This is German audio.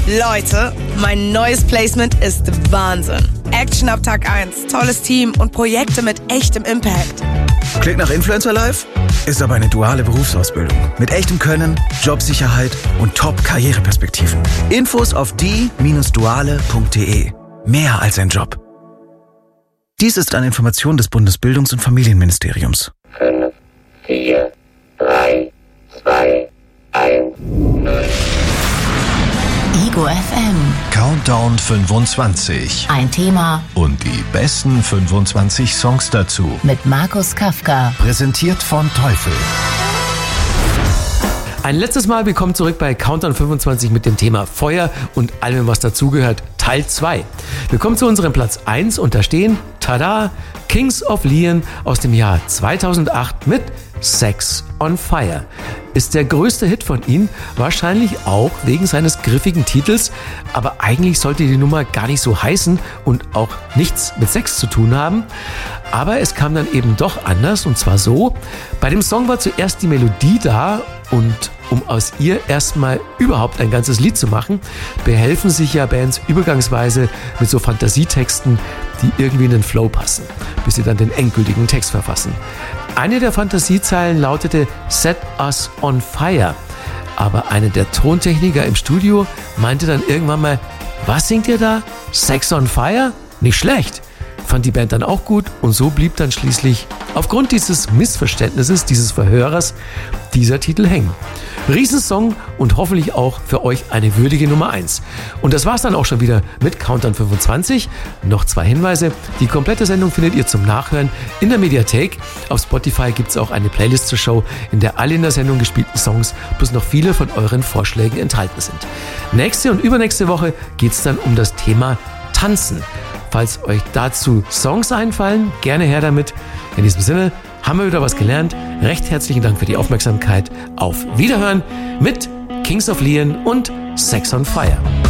Leute, mein neues Placement ist Wahnsinn. Action ab Tag 1, tolles Team und Projekte mit echtem Impact. Klingt nach Influencer Life? Ist aber eine duale Berufsausbildung. Mit echtem Können, Jobsicherheit und Top-Karriereperspektiven. Infos auf die-duale.de. Mehr als ein Job. Dies ist eine Information des Bundesbildungs- und Familienministeriums. 5, 4, 3, 2, 1, 0. Ego FM. Countdown 25. Ein Thema Und die besten 25 Songs dazu. mit Markus Kafka. Präsentiert von Teufel. Ein letztes Mal willkommen zurück bei Countdown 25 mit dem Thema Feuer und allem, was dazugehört, Teil 2. Wir kommen zu unserem Platz 1 und da stehen, tada, Kings of Leon aus dem Jahr 2008 mit Sex on Fire. Ist der größte Hit von ihnen, wahrscheinlich auch wegen seines griffigen Titels, aber eigentlich sollte die Nummer gar nicht so heißen und auch nichts mit Sex zu tun haben. Aber es kam dann eben doch anders und zwar so, bei dem Song war zuerst die Melodie da und um aus ihr erstmal überhaupt ein ganzes Lied zu machen, behelfen sich ja Bands übergangsweise mit so Fantasietexten, die irgendwie in den Flow passen, bis sie dann den endgültigen Text verfassen. Eine der Fantasiezeilen lautete Set Us on Fire, aber einer der Tontechniker im Studio meinte dann irgendwann mal, was singt ihr da? Sex on Fire? Nicht schlecht. Fand die Band dann auch gut und so blieb dann schließlich aufgrund dieses Missverständnisses, dieses Verhörers, dieser Titel hängen. Riesensong und hoffentlich auch für euch eine würdige Nummer 1. Und das war's dann auch schon wieder mit Countdown 25. Noch 2 Hinweise. Die komplette Sendung findet ihr zum Nachhören in der Mediathek. Auf Spotify gibt's auch eine Playlist zur Show, in der alle in der Sendung gespielten Songs plus noch viele von euren Vorschlägen enthalten sind. Nächste und übernächste Woche geht's dann um das Thema Tanzen. Falls euch dazu Songs einfallen, gerne her damit. In diesem Sinne haben wir wieder was gelernt. Recht herzlichen Dank für die Aufmerksamkeit. Auf Wiederhören mit Kings of Leon und Sex on Fire.